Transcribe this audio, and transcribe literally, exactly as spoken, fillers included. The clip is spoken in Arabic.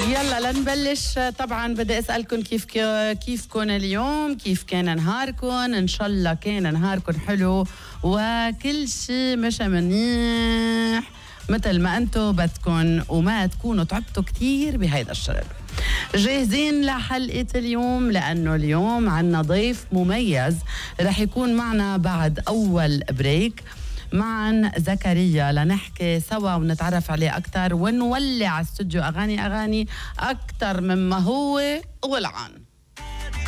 يلا لنبلش. طبعا بدي اسالكم كيف كيفكم اليوم، كيف كان نهاركم؟ ان شاء الله كان نهاركم حلو وكل شيء مشى منيح مثل ما انتم بدكم، وما تكونوا تعبتوا كثير بهيدا الشغل. جاهزين لحلقة اليوم؟ لأنه اليوم عنا ضيف مميز رح يكون معنا بعد أول بريك معا زكريا لنحكي سوا ونتعرف عليه أكتر ونولع استوديو أغاني أغاني أكتر مما هو ولعان.